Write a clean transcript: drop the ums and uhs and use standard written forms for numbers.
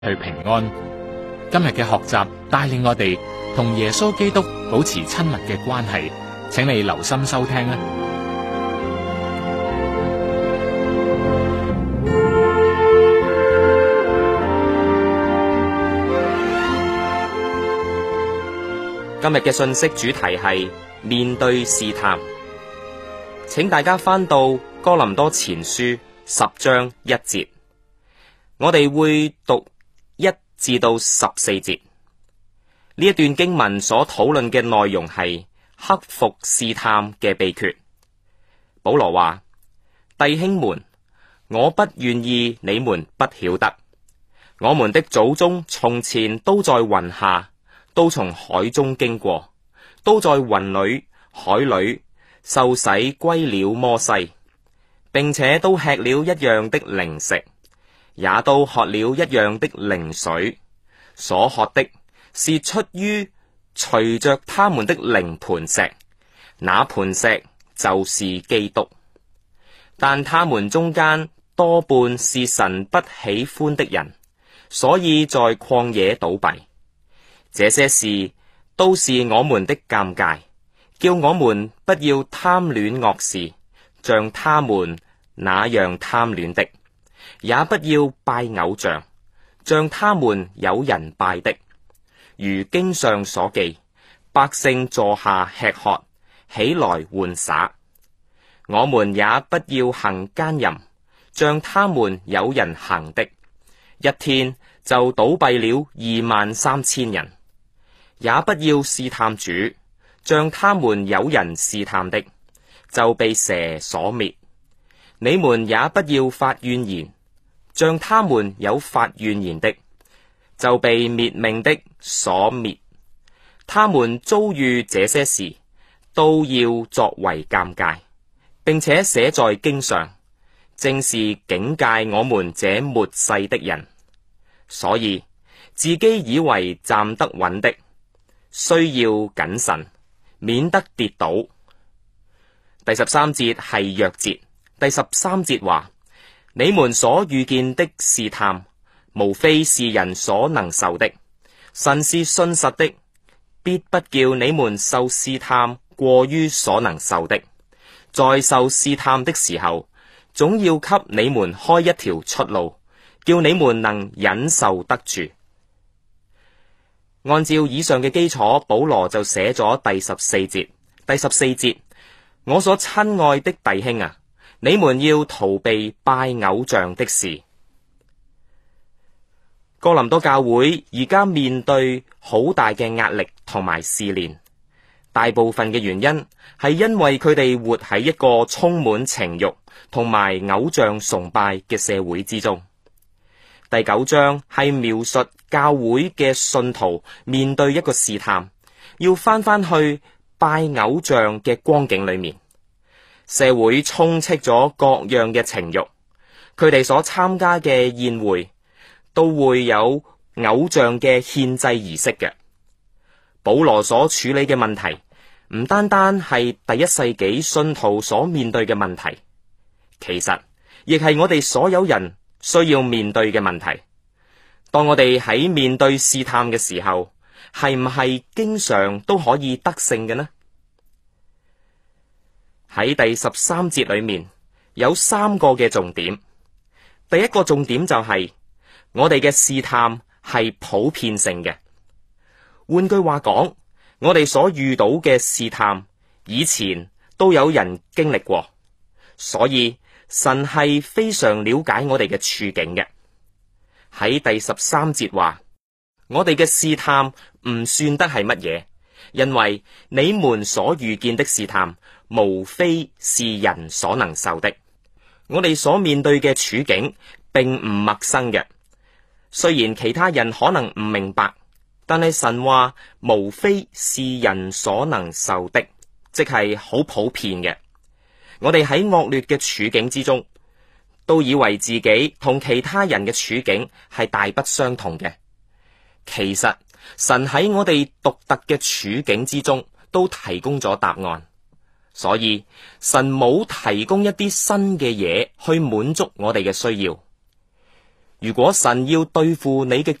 去平安。今日嘅學習帶領我哋同耶穌基督保持親密嘅關係，請你留心收聽啦。 今日嘅信息主題係面對試探，請大家翻到哥林多前書10章1節，我哋會讀1至到14節。呢一段經文所討論嘅內容係克服試探嘅秘訣。保羅話：弟兄們，我不願意你們不曉得，我們的祖宗從前都在雲下，都從海中經過，都在雲裏海裏受洗歸了摩西，並且都吃了一樣的靈食，也都喝了一樣的靈水，所喝的是出於隨着他們的靈磐石，那磐石就是基督。但他們中間多半是神不喜歡的人，所以在曠野倒閉。這些事都是我們的鑑戒，叫我們不要貪戀惡事，像他們那樣貪戀的；也不要拜偶像，像他們有人拜的。如經上所記，百姓坐下吃喝，起來玩耍。我們也不要行奸淫，像他們有人行的，一天就倒閉了23000人。也不要試探主，像他們有人試探的，就被蛇所滅。你們也不要發怨言，像他們有發怨言的，就被滅命的所滅。他們遭遇這些事，都要作為鑑戒，並且寫在經上，正是警戒我們這末世的人。所以自己以為站得穩的，需要謹慎，免得跌倒。第13節係鑰節。第13節話：你們所遇見的試探，無非是人所能受的。神是信實的，必不叫你們受試探過於所能受的。在受試探的時候，總要給你們開一條出路，叫你們能忍受得住。按照以上嘅基礎，保羅就寫咗第14節。第14節，我所親愛的弟兄啊，你們要逃避拜偶像的事。哥林多教會而家面對好大嘅壓力同埋試煉，大部分嘅原因係因為佢哋活喺一個充滿情慾同埋偶像崇拜嘅社會之中。第9章係描述教會嘅信徒面對一個試探，要翻去拜偶像嘅光景裏面。社會充斥咗各樣嘅情慾，佢哋所參加嘅宴會都會有偶像嘅獻祭儀式嘅。保羅所處理嘅問題唔單單係第1世紀信徒所面對嘅問題，其實亦係我哋所有人需要面對嘅問題。當我哋喺面對試探嘅時候，係唔係經常都可以得勝嘅呢？喺第13節裏面有3個嘅重點。第一個重點就係我哋嘅試探係普遍性嘅。換句話講，我哋所遇到嘅試探以前都有人經歷過，所以神係非常了解我哋嘅處境嘅。喺第13節話，我哋嘅試探唔算得係乜嘢，因為你們所遇見的試探無非是人所能受的。我哋所面對嘅處境並唔陌生嘅，雖然其他人可能唔明白，但係神話無非是人所能受的，即係好普遍嘅。我哋喺惡劣嘅處境之中，都以為自己同其他人嘅處境係大不相同嘅。其實神喺我哋獨特嘅處境之中都提供咗答案，所以神冇提供一啲新嘅嘢去滿足我哋嘅需要。 如果神要對付你嘅